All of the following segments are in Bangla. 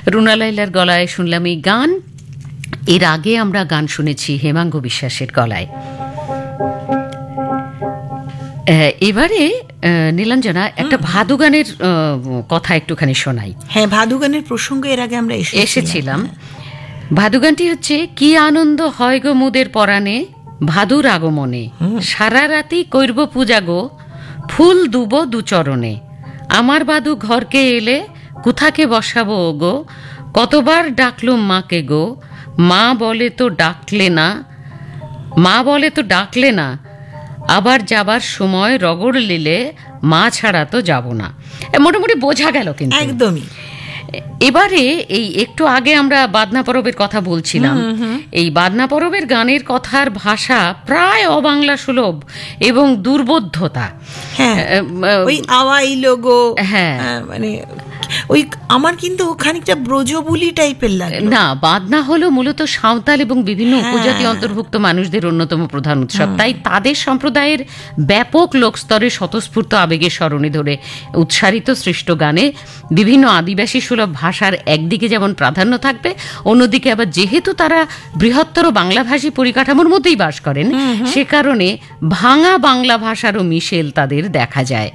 রুনা লায়লার গলায় শুনলাম এই গান। এর আগে আমরা গান শুনেছি হেমাঙ্গ বিশ্বাসের গলায়। এবারে নীলাঞ্জনা একটা ভাদু গানের কথা একটুখানি শোনাই। হ্যাঁ, ভাদু গানের প্রসঙ্গে এর আগে আমরা এসেছিলাম। ভাদু গানটি হচ্ছে, কি আনন্দ হয় গো মুদের পরাণে ভাদুর আগমনে, সারা রাতি কইরব পূজা গো ফুল দুব দুচরণে, আমার বাদু ঘরকে এলে কুথাকে বসাবো গো, কতবার ডাকলুম মাকে গো, মা বলে তো ডাকলে না, আবার যাবার সময় রগড় লিলে মা ছাড়া তো যাব না। মোটামুটি বোঝা গেল কিন্তু একদমই। এবারে এই একটু আগে আমরা বাদনা পরবের কথা বলছিলাম। এই বাদনা পরবের গানের কথার ভাষা প্রায় অবাংলা সুলভ এবং দুর্বোধ্যতা। হ্যাঁ, ওই আওয়াই লোগো, হ্যাঁ, মানে ওই আমার কিন্তু খানিকটা ব্রজবুলি টাইপের লাগে না। বাদনা হলো মূলত সাঁওতাল এবং বিভিন্ন উপজাতি অন্তর্ভুক্ত মানুষদের অন্যতম প্রধান উৎসব। তাই তাদের সম্প্রদায়ের ব্যাপক লোকস্তরে স্বতঃস্ফূর্ত আবেগের স্মরণে ধরে উৎসারিত সৃষ্ট গানে বিভিন্ন আদিবাসী সুলভ ভাষার একদিকে যেমন প্রাধান্য থাকবে, অন্যদিকে আবার যেহেতু তারা বৃহত্তর বাংলাভাষী পরিকাঠামোর মধ্যেই বাস করেন, সে কারণে ভাঙা বাংলা ভাষারও মিশেল তাদের দেখা যায়।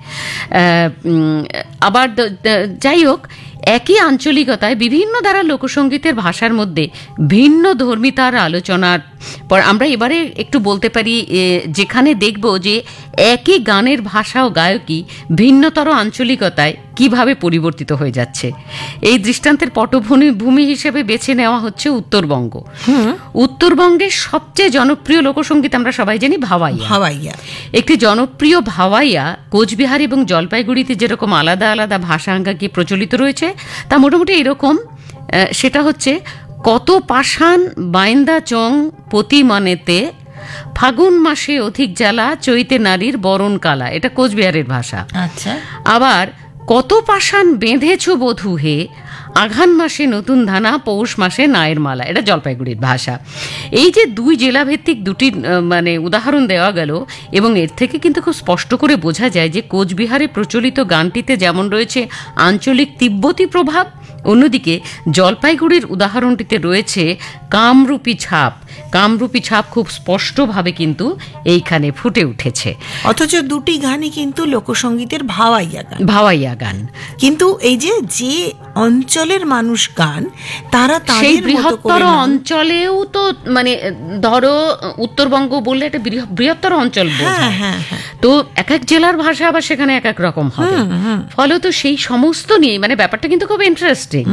আবার যাই হোক, একই আঞ্চলিকতায় বিভিন্ন ধারা লোকসঙ্গীতের ভাষার মধ্যে ভিন্ন ধর্মিতার আলোচনার পর আমরা এবারে একটু বলতে পারি, যেখানে দেখব যে একই গানের ভাষা ও গায়কী ভিন্নতর আঞ্চলিকতায় কিভাবে পরিবর্তিত হয়ে যাচ্ছে। এই দৃষ্টান্তের পটভূমি হিসেবে বেছে নেওয়া হচ্ছে উত্তরবঙ্গ। উত্তরবঙ্গের সবচেয়ে জনপ্রিয় লোকসঙ্গীত আমরা সবাই জানি ভাওয়াইয়া। একটি জনপ্রিয় ভাওয়াইয়া কোচবিহার এবং জলপাইগুড়িতে যেরকম আলাদা আলাদা ভাষা আঙ্গাকে প্রচলিত রয়েছে, তা মোটামুটি এরকম। সেটা হচ্ছে, কত পাষাণ বাইন্দা চং পতি মানেতে, ফাগুন মাসে অধিক জ্বালা চৈতে নারীর বরণ কালা। এটা কোচবিহারের ভাষা। আচ্ছা। আবার, কত পাষাণ বেঁধেছ বধূ হে, আঘান মাসে নতুন ধানা পৌষ মাসে নায়ের মালা। এটা জলপাইগুড়ির ভাষা। এই যে দুই জেলাভিত্তিক দুটি মানে উদাহরণ দেওয়া গেল, এবং এর থেকে কিন্তু খুব স্পষ্ট করে বোঝা যায় যে কোচবিহারে প্রচলিত গানটিতে যেমন রয়েছে আঞ্চলিক তিব্বতী প্রভাব, অন্যদিকে জলপাইগুড়ির উদাহরণটিতে রয়েছে কামরূপী ছাপ। কামরূপী ছাপ খুব স্পষ্টভাবে কিন্তু এইখানে ফুটে উঠেছে। অথচ দুটি গানই কিন্তু লোকসঙ্গীতের ভাওয়াইয়া গান। কিন্তু এই যে অঞ্চলের মানুষ গান, তারা সেই বৃহত্তর অঞ্চলেও তো, মানে ধরো উত্তরবঙ্গ বললে একটা বৃহত্তর অঞ্চল বোঝায়, তো এক এক জেলার ভাষা আবার সেখানে এক এক রকম হবে। ফলত সেই সমস্ত নিয়ে মানে ব্যাপারটা কিন্তু খুব ইন্টারেস্টিং।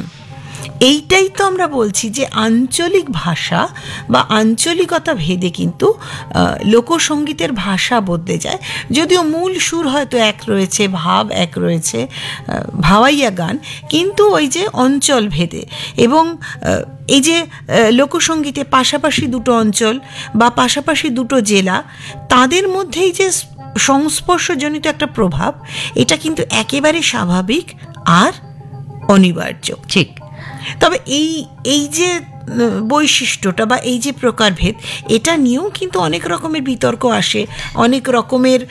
এইটাই তো আমরা বলছি যে আঞ্চলিক ভাষা বা আঞ্চলিকতা ভেদে কিন্তু লোকসঙ্গীতের ভাষা বদলে যায়। যদিও মূল সুর হয়তো এক রয়েছে, ভাব এক রয়েছে, ভাওয়াইয়া গান, কিন্তু ওই যে অঞ্চল ভেদে এবং এই যে লোকসঙ্গীতে পাশাপাশি দুটো অঞ্চল বা পাশাপাশি দুটো জেলা, তাদের মধ্যেই যে সংস্পর্শজনিত একটা প্রভাব, এটা কিন্তু একেবারে স্বাভাবিক আর অনিবার্য। ঠিক। তবে এই যে বৈশিষ্ট্যটা বা এই যে প্রকারভেদ, এটা নিয়েও কিন্তু অনেক রকমের বিতর্ক আসে, অনেক রকমের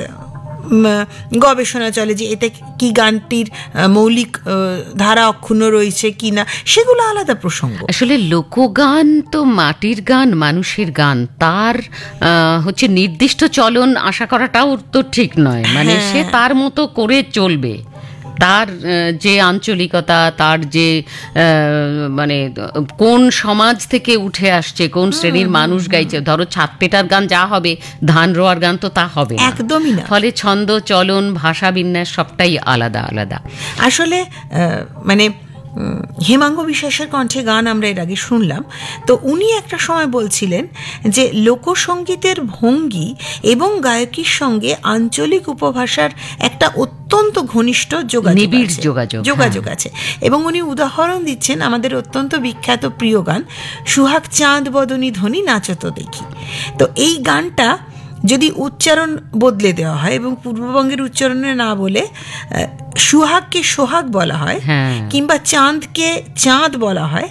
গবেষণা চলে যে এতে কি গানটির মৌলিক ধারা অক্ষুণ্ণ রয়েছে কি না, সেগুলো আলাদা প্রসঙ্গ। আসলে লোকগান তো মাটির গান, মানুষের গান, তার হচ্ছে নির্দিষ্ট চলন আশা করাটাও তো ঠিক নয়। মানে সে তার মতো করে চলবে, তার যে আঞ্চলিকতা, তার যে মানে কোন সমাজ থেকে উঠে আসছে, কোন শ্রেণীর মানুষ গাইছে। ধরো ছাদ পেটার গান যা হবে, ধান রোয়ার গান তো তা হবে একদমই না। ফলে ছন্দ, চলন, ভাষা বিন্যাস সবটাই আলাদা আলাদা। আসলে মানে হেমাঙ্গ বিশ্বাসের কণ্ঠে গান আমরা এর আগে শুনলাম, তো উনি একটা সময় বলছিলেন যে লোকসঙ্গীতের ভঙ্গি এবং গায়কির সঙ্গে আঞ্চলিক উপভাষার একটা অত্যন্ত ঘনিষ্ঠ যোগাযোগ আছে। এবং উনি উদাহরণ দিচ্ছেন আমাদের অত্যন্ত বিখ্যাত প্রিয় গান সুহাগ চাঁদ বদনী ধ্বনি নাচত দেখি। তো এই গানটা যদি উচ্চারণ বদলে দেওয়া হয় এবং পূর্ববঙ্গের উচ্চারণে না বলে সুহাগকে সোহাগ বলা হয়, কিংবা চাঁদকে চাঁদ বলা হয়,